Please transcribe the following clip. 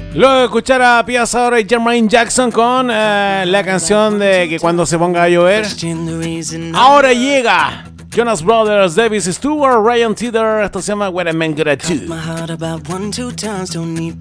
Luego de escuchar a Pia Saura y Jermaine Jackson con la canción de que cuando se ponga a llover, ahora llega Jonas Brothers, Davis Stewart, Ryan Tedder. Esto se llama What a Man Gonna Do.